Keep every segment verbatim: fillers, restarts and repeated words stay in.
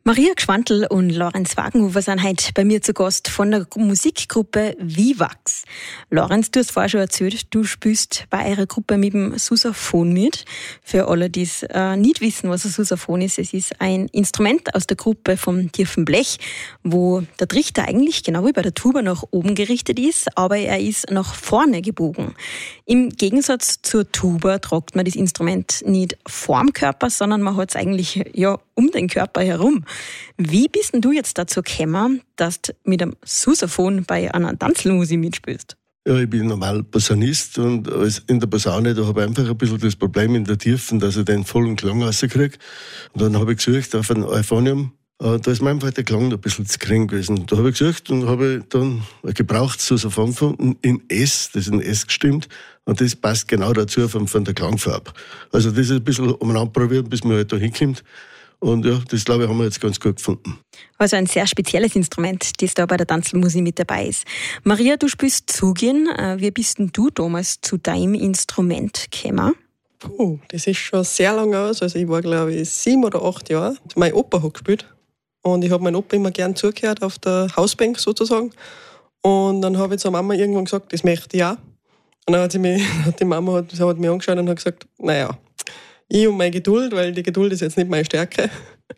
Maria Gschwantl und Lorenz Wagenhofer sind heute bei mir zu Gast von der Musikgruppe Vivax. Lorenz, du hast vorher schon erzählt, du spielst bei eurer Gruppe mit dem Sousaphon mit. Für alle, die es äh, nicht wissen, was ein Sousaphon ist, es ist ein Instrument aus der Gruppe vom tiefen Blech, wo der Trichter eigentlich genau wie bei der Tuba nach oben gerichtet ist, aber er ist nach vorne gebogen. Im Gegensatz zur Tuba tragt man das Instrument nicht vorm Körper, sondern man hat es eigentlich ja um den Körper herum. Wie bist denn du jetzt dazu gekommen, dass du mit einem Sousaphon bei einer Tanzmusik mitspielst? Ja, ich bin normal Posaunist und in der Posaune, da habe ich einfach ein bisschen das Problem in der Tiefen, dass ich den vollen Klang rauskriege. Und dann habe ich gesucht auf ein Euphonium. Da ist mir einfach der Klang ein bisschen zu gering gewesen. Da habe ich gesucht und habe dann ein gebrauchtes Sousaphon gefunden in S, das ist in S gestimmt. Und das passt genau dazu von, von der Klangfarbe. Also das ist ein bisschen umeinander probiert, bis man halt da hinkommt. Und ja, das glaube ich, haben wir jetzt ganz gut gefunden. Also ein sehr spezielles Instrument, das da bei der Tanzmusik mit dabei ist. Maria, du spielst Zugin. Wie bist denn du damals zu deinem Instrument gekommen? Puh, das ist schon sehr lange aus. Also ich war, glaube ich, sieben oder acht Jahre. Mein Opa hat gespielt. Und ich habe meinen Opa immer gern zugehört auf der Hausbank sozusagen. Und dann habe ich zur Mama irgendwann gesagt, das möchte ich auch. Und dann hat, sie mich, hat die Mama hat, hat mich angeschaut und hat gesagt, naja, ich und meine Geduld, weil die Geduld ist jetzt nicht meine Stärke.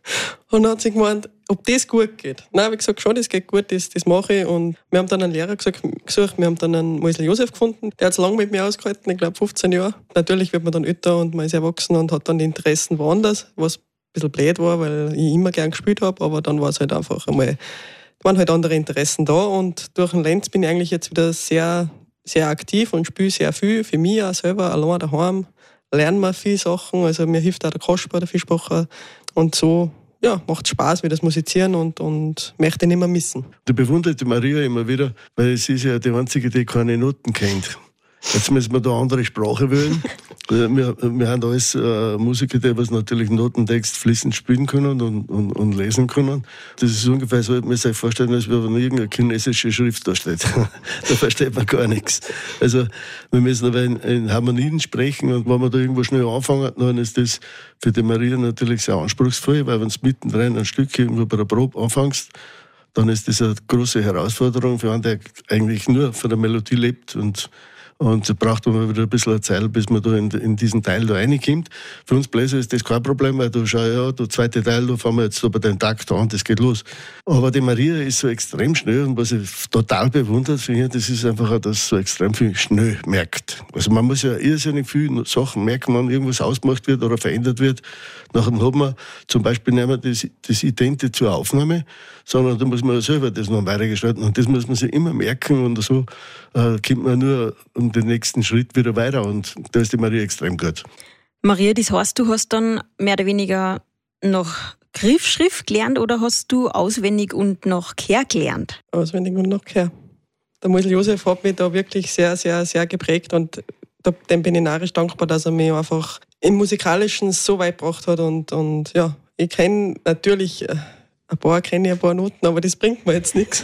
Und dann hat sie gemeint, ob das gut geht. Nein, habe ich gesagt, schon, das geht gut, das, das mache ich. Und wir haben dann einen Lehrer gesucht, wir haben dann einen Moisel Josef gefunden. Der hat es lange mit mir ausgehalten, ich glaube fünfzehn Jahre. Natürlich wird man dann älter und man ist erwachsen und hat dann die Interessen woanders, was ein bisschen blöd war, weil ich immer gern gespielt habe, aber dann war es halt einfach einmal, waren halt andere Interessen da. Und durch den Lenz bin ich eigentlich jetzt wieder sehr, sehr aktiv und spiele sehr viel, für mich auch selber, allein daheim. Lernen wir viele Sachen, also mir hilft auch der Kasper, der Fischbacher. Und so ja, macht es Spaß, wie das Musizieren und, und möchte nicht mehr missen. Du bewundert die Maria immer wieder, weil sie ist ja die Einzige, die keine Noten kennt. Jetzt müssen wir da andere Sprache wählen. Wir, wir haben alles äh, Musiker, die was natürlich Notentext fließend spielen können und, und, und lesen können. Das ist ungefähr so, man sich vorstellen, als wenn irgendeine chinesische Schrift da steht. Da versteht man gar nichts. Also wir müssen aber in, in Harmonien sprechen und wenn man da irgendwo schnell anfangen, dann ist das für die Maria natürlich sehr anspruchsvoll, weil wenn du mittendrin ein Stück irgendwo bei der Probe anfängst, dann ist das eine große Herausforderung für einen, der eigentlich nur von der Melodie lebt und Und da braucht man wieder ein bisschen Zeit, bis man da in, in diesen Teil da reinkommt. Für uns Bläser ist das kein Problem, weil du schau, ja, der zweite Teil, da fahren wir jetzt über den Takt an, das geht los. Aber die Maria ist so extrem schnell und was ich total bewundert finde, das ist einfach auch, dass so extrem viel schnell merkt. Also man muss ja irrsinnig viele Sachen merken, wenn irgendwas ausgemacht wird oder verändert wird. Nachher hat man zum Beispiel nicht mehr das, das Idente zur Aufnahme, sondern da muss man selber das noch weitergestalten und das muss man sich immer merken und so äh, kommt man nur um den nächsten Schritt wieder weiter und da ist die Maria extrem gut. Maria, das heißt, du hast dann mehr oder weniger noch Griffschrift gelernt oder hast du auswendig und noch Kehr gelernt? Auswendig und noch Kehr. Der Moisel Josef hat mich da wirklich sehr, sehr, sehr geprägt und dem bin ich narrisch dankbar, dass er mich einfach im Musikalischen so weit gebracht hat und, und ja, ich kenne natürlich ein paar, kenne ich ein paar Noten, aber das bringt mir jetzt nichts.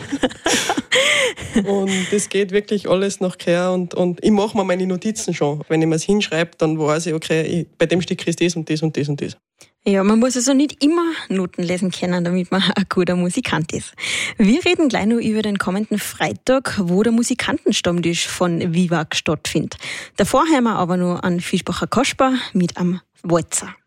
Und das geht wirklich alles nach Kehr und, und ich mache mir meine Notizen schon. Wenn ich mir es hinschreibe, dann weiß ich, okay, ich, bei dem Stück ist das und das und das und das. Ja, man muss also nicht immer Noten lesen können, damit man ein guter Musikant ist. Wir reden gleich noch über den kommenden Freitag, wo der Musikantenstammtisch von Vivax stattfindet. Davor haben wir aber noch einen Fischbacher Kasper mit einem Walzer.